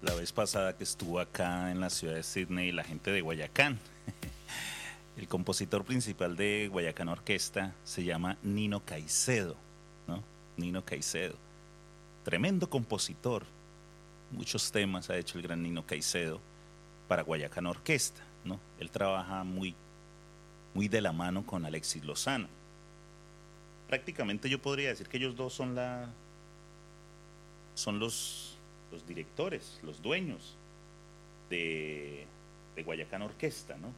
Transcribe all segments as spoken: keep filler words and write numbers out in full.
la vez pasada que estuvo acá en la ciudad de Sydney la gente de Guayacán. El compositor principal de Guayacán Orquesta se llama Nino Caicedo, ¿no? Nino Caicedo, tremendo compositor. Muchos temas ha hecho el gran Nino Caicedo para Guayacán Orquesta, ¿no? Él trabaja muy, muy de la mano con Alexis Lozano. Prácticamente yo podría decir que ellos dos son la, son los, los directores, los dueños de, de Guayacán Orquesta, ¿no?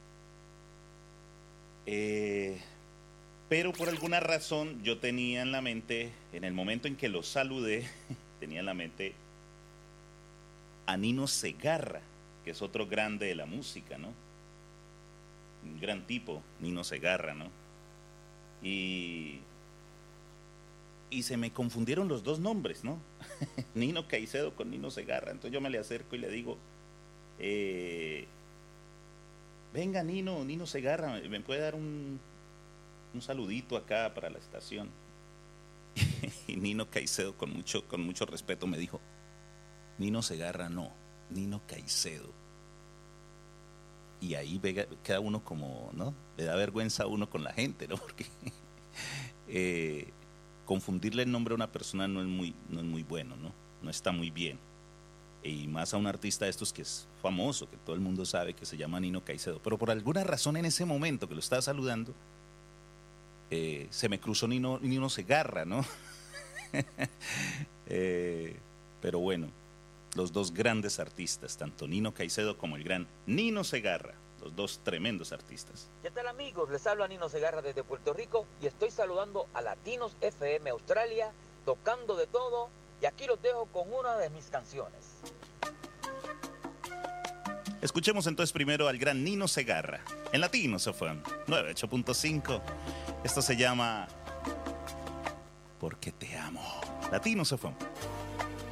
Eh, pero por alguna razón yo tenía en la mente, en el momento en que los saludé, tenía en la mente a Nino Segarra, que es otro grande de la música, ¿no? Un gran tipo, Nino Segarra, ¿no? Y, y se me confundieron los dos nombres, ¿no? Nino Caicedo con Nino Segarra. Entonces yo me le acerco y le digo, eh, venga Nino, Nino Segarra, ¿me puede dar un, un saludito acá para la estación? Y Nino Caicedo con mucho, con mucho respeto me dijo, Nino Segarra no, Nino Caicedo. Y ahí queda uno como, ¿no? Le da vergüenza a uno con la gente, ¿no? Porque eh, confundirle el nombre a una persona no es muy, no es muy bueno, ¿no? No está muy bien. Y más a un artista de estos que es famoso, que todo el mundo sabe que se llama Nino Caicedo. Pero por alguna razón en ese momento que lo estaba saludando, eh, se me cruzó Nino, Nino Segarra, ¿no? eh, pero bueno, los dos grandes artistas, tanto Nino Caicedo como el gran Nino Segarra, los dos tremendos artistas. ¿Qué tal amigos? Les habla Nino Segarra desde Puerto Rico y estoy saludando a Latinos F M Australia, tocando de todo, y aquí los dejo con una de mis canciones. Escuchemos entonces primero al gran Nino Segarra, en Latinos F M noventa y ocho punto cinco. Esto se llama Porque te amo. Latinos F M.